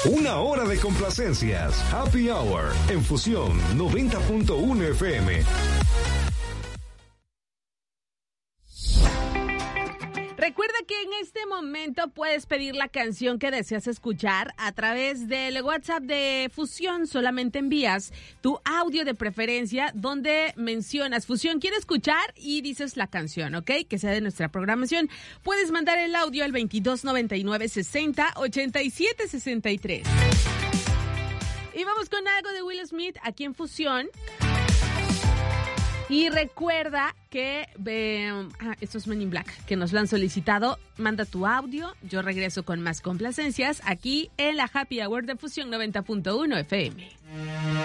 Una hora de complacencias. Happy Hour en Fusión 90.1 FM. Recuerda que en este momento puedes pedir la canción que deseas escuchar a través del WhatsApp de Fusión. Solamente envías tu audio de preferencia donde mencionas Fusión quiere escuchar y dices la canción, ¿ok? Que sea de nuestra programación. Puedes mandar el audio al 2299 60 87 63. Y vamos con algo de Will Smith aquí en Fusión. Y recuerda que estos Men in Black que nos lo han solicitado, manda tu audio, yo regreso con más complacencias aquí en la Happy Hour de Fusión 90.1 FM.